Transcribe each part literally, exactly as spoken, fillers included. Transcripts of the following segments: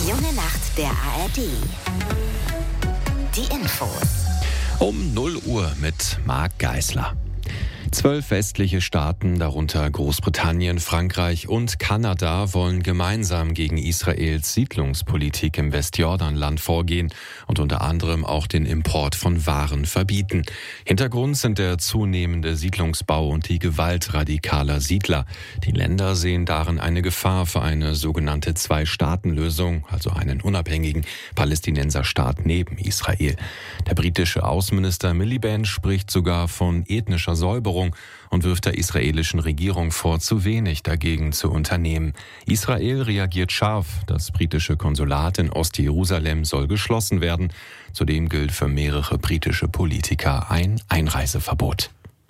Die junge Nacht der A R D. Die Infos. Um null Uhr mit Marc Geisler. Zwölf westliche Staaten, darunter Großbritannien, Frankreich und Kanada, wollen gemeinsam gegen Israels Siedlungspolitik im Westjordanland vorgehen und unter anderem auch den Import von Waren verbieten. Hintergrund sind der zunehmende Siedlungsbau und die Gewalt radikaler Siedler. Die Länder sehen darin eine Gefahr für eine sogenannte Zwei-Staaten-Lösung, also einen unabhängigen Palästinenserstaat neben Israel. Der britische Außenminister Miliband spricht sogar von ethnischer Säuberung und wirft der israelischen Regierung vor, zu wenig dagegen zu unternehmen. Israel reagiert scharf. Das britische Konsulat in Ostjerusalem soll geschlossen werden. Zudem gilt für mehrere britische Politiker ein Einreiseverbot.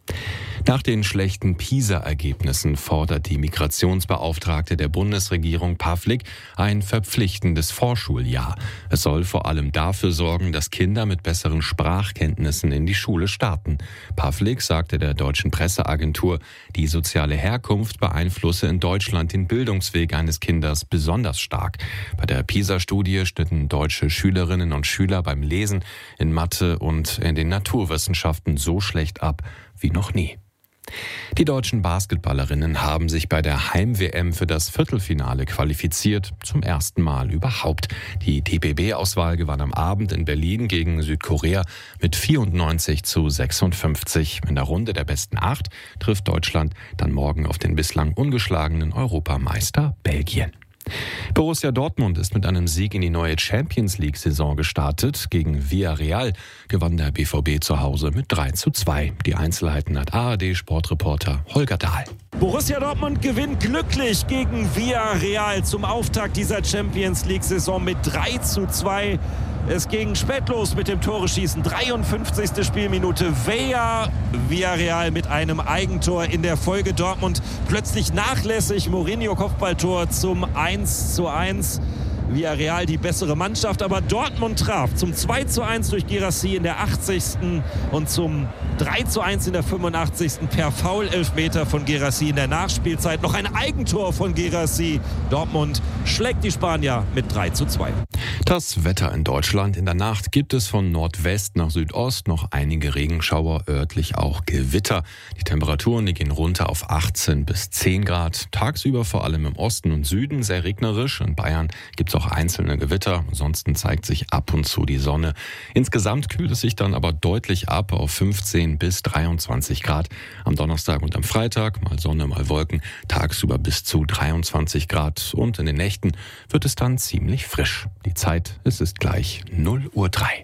Nach den schlechten PISA-Ergebnissen fordert die Migrationsbeauftragte der Bundesregierung Pavlik ein verpflichtendes Vorschuljahr. Es soll vor allem dafür sorgen, dass Kinder mit besseren Sprachkenntnissen in die Schule starten. Pavlik sagte der deutschen Presseagentur, die soziale Herkunft beeinflusse in Deutschland den Bildungsweg eines Kindes besonders stark. Bei der PISA-Studie schnitten deutsche Schülerinnen und Schüler beim Lesen, in Mathe und in den Naturwissenschaften so schlecht ab wie noch nie. Die deutschen Basketballerinnen haben sich bei der Heim-W M für das Viertelfinale qualifiziert, zum ersten Mal überhaupt. Die T B B-Auswahl gewann am Abend in Berlin gegen Südkorea mit vierundneunzig zu sechsundfünfzig. In der Runde der besten acht trifft Deutschland dann morgen auf den bislang ungeschlagenen Europameister Belgien. Borussia Dortmund ist mit einem Sieg in die neue Champions-League-Saison gestartet. Gegen Villarreal gewann der B V B zu Hause mit drei zu zwei. Die Einzelheiten hat A R D-Sportreporter Holger Dahl. Borussia Dortmund gewinnt glücklich gegen Villarreal zum Auftakt dieser Champions-League-Saison mit drei zu zwei. Es ging spät los mit dem Tore-Schießen. dreiundfünfzigste Spielminute. Weah, Villarreal mit einem Eigentor in der Folge. Dortmund plötzlich nachlässig. Mourinho-Kopfballtor zum eins zu eins. Villarreal die bessere Mannschaft, aber Dortmund traf zum zwei zu eins durch Guirassy in der achtzigsten und zum drei zu eins in der fünfundachtzigsten per Foul-Elfmeter von Guirassy in der Nachspielzeit. Noch ein Eigentor von Guirassy. Dortmund schlägt die Spanier mit drei zu zwei. Das Wetter in Deutschland. In der Nacht gibt es von Nordwest nach Südost noch einige Regenschauer, örtlich auch Gewitter. Die Temperaturen die gehen runter auf achtzehn bis zehn Grad. Tagsüber vor allem im Osten und Süden sehr regnerisch. In Bayern gibt es auch einzelne Gewitter. Ansonsten zeigt sich ab und zu die Sonne. Insgesamt kühlt es sich dann aber deutlich ab auf fünfzehn bis dreiundzwanzig Grad. Am Donnerstag und am Freitag mal Sonne, mal Wolken. Tagsüber bis zu dreiundzwanzig Grad. Und in den Nächten wird es dann ziemlich frisch. Die Zeit, es ist gleich null Uhr drei.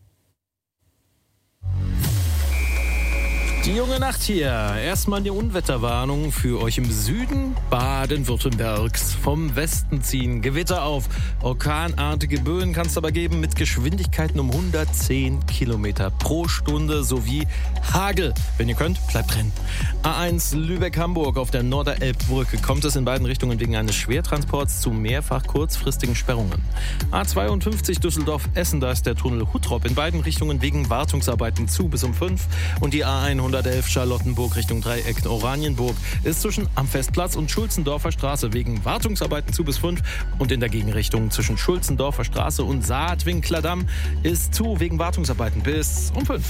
Die junge Nacht hier. Erstmal eine Unwetterwarnung für euch im Süden Baden-Württembergs. Vom Westen ziehen Gewitter auf. Orkanartige Böen kann es aber geben mit Geschwindigkeiten um hundertzehn Kilometer pro Stunde sowie Hagel. Wenn ihr könnt, bleibt drin. A eins Lübeck-Hamburg auf der Norderelbbrücke kommt es in beiden Richtungen wegen eines Schwertransports zu mehrfach kurzfristigen Sperrungen. A zweiundfünfzig Düsseldorf-Essen, da ist der Tunnel Huttrop in beiden Richtungen wegen Wartungsarbeiten zu bis um fünf. Und die A hundertelf Charlottenburg Richtung Dreieck Oranienburg ist zwischen am Festplatz und Schulzendorfer Straße wegen Wartungsarbeiten zu bis fünf und in der Gegenrichtung zwischen Schulzendorfer Straße und Saatwinkler Damm ist zu wegen Wartungsarbeiten bis um fünf.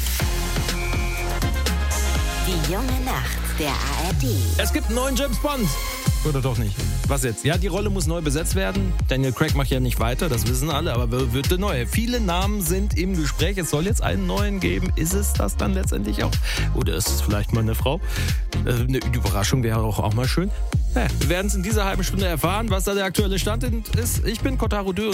Die junge Nacht der A R D. Es gibt einen neuen James Bond. Oder doch nicht? Was jetzt? Ja, die Rolle muss neu besetzt werden. Daniel Craig macht ja nicht weiter, das wissen alle, aber wer wird der Neue? Viele Namen sind im Gespräch. Es soll jetzt einen neuen geben. Ist es das dann letztendlich auch? Oder ist es vielleicht mal eine Frau? Eine Überraschung wäre auch, auch mal schön. Ja, wir werden es in dieser halben Stunde erfahren, was da der aktuelle Stand ist. Ich bin Kotaro Dö.